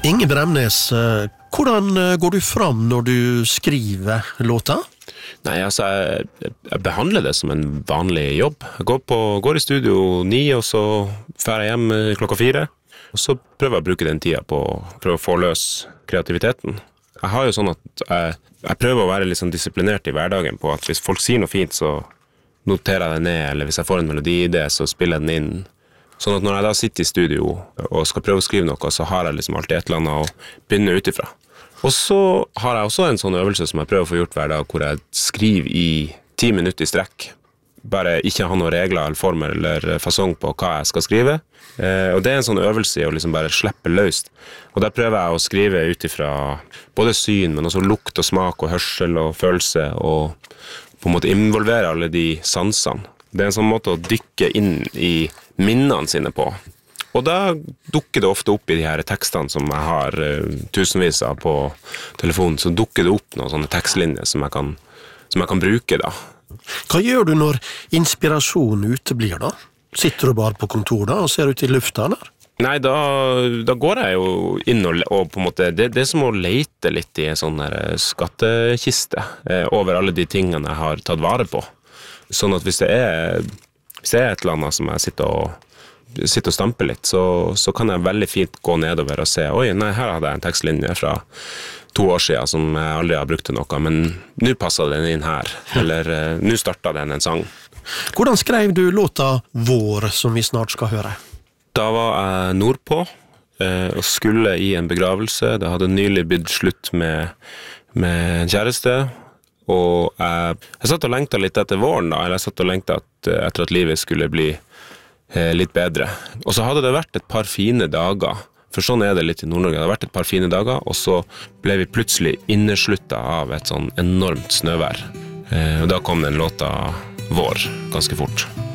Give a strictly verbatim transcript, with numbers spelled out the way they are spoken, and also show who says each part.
Speaker 1: Inge Bremnes, eh, hvordan eh, går du fram når du skriver låta?
Speaker 2: Nei, altså, jeg, jeg behandler det som en vanlig jobb. Jeg går, på, går i studio ni, og så fer jeg hjem klokka fire. Og så prøver jeg å bruke den tida på å prøve å få løs kreativiteten. Jeg har jo sånn at jeg, jeg prøver å være litt sånn disiplinert i hverdagen på at hvis folk sier noe fint, så noterer jeg det ned, eller hvis jeg får en melodiidé, så spiller jeg den inn. Sånn at når jeg da sitter i studio og skal prøve å skrive noe, så har jeg liksom alltid et eller annet å begynne utifra. Og så har jeg også en sånn øvelse som jeg prøver å få gjort hver dag, hvor jeg skriver i ti minutter i strekk. Bare ikke ha noen regler eller former eller fasong på hva jeg skal skrive. Eh, og det er en sånn øvelse i å liksom bare slippe løst. Og der prøver jeg å skrive utifra både syn, men også lukt og smak og hørsel og følelse, og på en måte involvere alle de sansene. Det er en sånn måte å dykke inn i minnene sine på. Og da dukker det ofte opp i de her tekstene som jeg har uh, tusenvis av på telefonen, så dukker det opp noen sånne tekstlinjer som jeg kan, som jeg kan bruke da.
Speaker 1: Hva gjør du når inspirasjonen uteblir da? Sitter du bare på kontor da og ser ut i lufta der?
Speaker 2: Nei, da, da går jeg jo inn og, og på en måte, det, det er som å lete litt i en sånn her skattkiste eh, over alle de tingene jeg har tatt vare på. Sånn at hvis det er, hvis det er et eller annet som jeg sitter og, sitter og stamper litt, så, så kan jeg veldig fint gå nedover og se, oi, nei, her hadde jeg en tekstlinje fra to år siden som jeg aldri har brukt til noe, men nå passet den inn her, eller nå startet den en sang.
Speaker 1: Hvordan skrev du låta Vår, som vi snart skal høre?
Speaker 2: Da var jeg nordpå og skulle i en begravelse. Det hadde nylig blitt slutt med, med en kjæreste, og jeg, jeg satt og lengtet litt etter våren da, eller jeg satt og lengtet at, etter at livet skulle bli eh, litt bedre. Og så hadde det vært et par fine dager, for sånn er det litt i Nord-Norge, det hadde vært et par fine dager, og så ble vi plutselig innesluttet av et sånn enormt snøvær. Eh, og da kom den låta Vår ganske fort.